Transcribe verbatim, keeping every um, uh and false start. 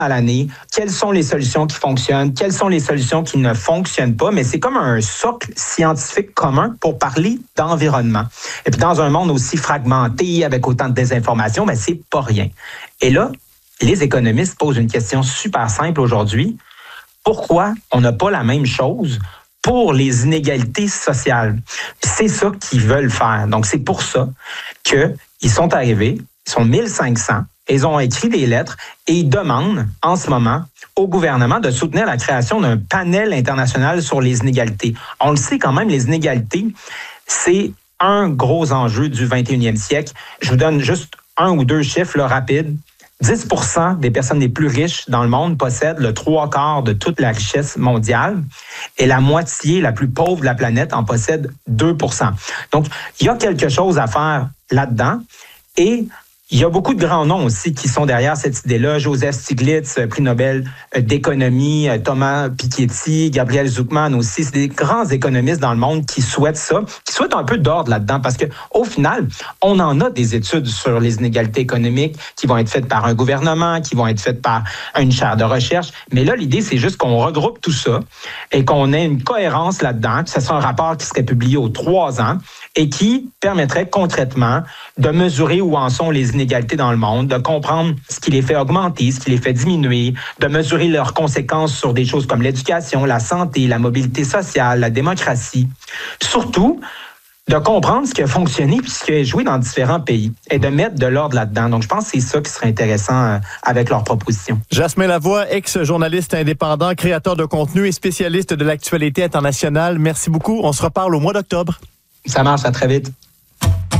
à l'année, quelles sont les solutions qui fonctionnent, quelles sont les solutions qui ne fonctionnent pas, mais c'est comme un socle scientifique commun pour parler d'environnement. Et puis dans un monde aussi fragmenté, avec autant de désinformation, ben c'est pas rien. Et là, les économistes posent une question super simple aujourd'hui. Pourquoi on n'a pas la même chose pour les inégalités sociales? C'est ça qu'ils veulent faire. Donc, c'est pour ça qu'ils sont arrivés, ils sont mille cinq cents, ils ont écrit des lettres et ils demandent en ce moment au gouvernement de soutenir la création d'un panel international sur les inégalités. On le sait quand même, les inégalités, c'est un gros enjeu du vingt et unième siècle. Je vous donne juste un ou deux chiffres là, rapides. dix pour cent des personnes les plus riches dans le monde possèdent le trois quarts de toute la richesse mondiale et la moitié la plus pauvre de la planète en possède deux pour cent. Donc, il y a quelque chose à faire là-dedans et il y a beaucoup de grands noms aussi qui sont derrière cette idée-là. Joseph Stiglitz, prix Nobel d'économie, Thomas Piketty, Gabriel Zucman aussi. C'est des grands économistes dans le monde qui souhaitent ça, qui souhaitent un peu d'ordre là-dedans parce que au final, on en a des études sur les inégalités économiques qui vont être faites par un gouvernement, qui vont être faites par une chaire de recherche. Mais là, l'idée, c'est juste qu'on regroupe tout ça et qu'on ait une cohérence là-dedans, que ce soit un rapport qui serait publié aux trois ans et qui permettrait concrètement de mesurer où en sont les inégalités dans le monde, de comprendre ce qui les fait augmenter, ce qui les fait diminuer, de mesurer leurs conséquences sur des choses comme l'éducation, la santé, la mobilité sociale, la démocratie. Surtout, de comprendre ce qui a fonctionné puis ce qui a échoué dans différents pays et de mettre de l'ordre là-dedans. Donc, je pense que c'est ça qui serait intéressant avec leurs propositions. Jasmin Lavoie, ex-journaliste indépendant, créateur de contenu et spécialiste de l'actualité internationale. Merci beaucoup. On se reparle au mois d'octobre. Ça marche, à très vite.